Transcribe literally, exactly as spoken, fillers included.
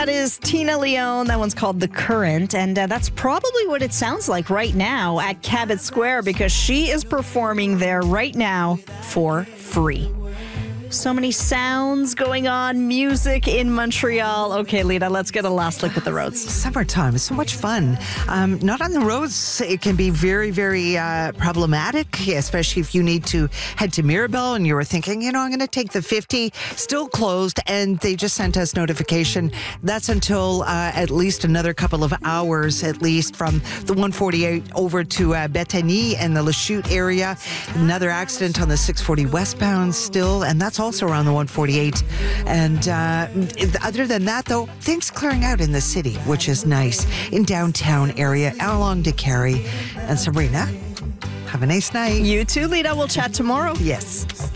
That is Tina Leone. That one's called The Current. And uh, that's probably what it sounds like right now at Cabot Square because she is performing there right now for free. So many sounds going on, music in Montreal. Okay, Lita, let's get a last look at the roads. Summertime is so much fun. Um, not on the roads. It can be very, very uh, problematic, especially if you need to head to Mirabel and you were thinking, you know, I'm going to take the fifty, still closed, and they just sent us notification. That's until uh, at least another couple of hours, at least, from the one forty-eight over to uh, Bethany and the Lachute area. Another accident on the six forty westbound still, and that's also around the one forty-eight. And uh, other than that, though, things clearing out in the city, which is nice. In downtown area, along DeCarry. And Sabrina, have a nice night. You too, Lita. We'll chat tomorrow. Yes.